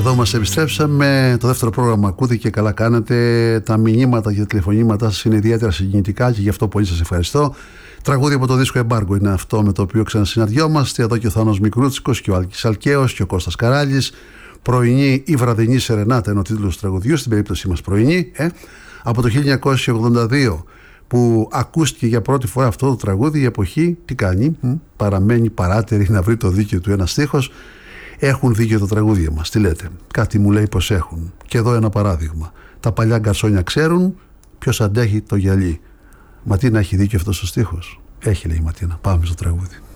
Εδώ μας επιστρέψαμε. Το δεύτερο πρόγραμμα ακούτε και καλά κάνετε. Τα μηνύματα και τα τηλεφωνήματά σας είναι ιδιαίτερα συγκινητικά και γι' αυτό πολύ σας ευχαριστώ. Τραγούδι από το δίσκο Εμπάργκο είναι αυτό με το οποίο ξανασυναντιόμαστε. Εδώ και ο Θάνος Μικρούτσικος και ο Άλκης Αλκαίος και ο Κώστας Καράλης. Πρωινή ή βραδινή σερενάτα είναι ο τίτλος του τραγουδιού, στην περίπτωση μας πρωινή. Από το 1982 που ακούστηκε για πρώτη φορά αυτό το τραγούδι, η εποχή τι κάνει? Παραμένει παράτερη να βρει το δίκαιο του ένα στίχος. Έχουν δίκιο τα τραγούδια μας. Τι λέτε? Κάτι μου λέει πως έχουν. Και εδώ ένα παράδειγμα. Τα παλιά γκαρσόνια ξέρουν ποιος αντέχει το γυαλί. Ματίνα, έχει δίκιο αυτός ο στίχος? Έχει, λέει η Ματίνα. Πάμε στο τραγούδι.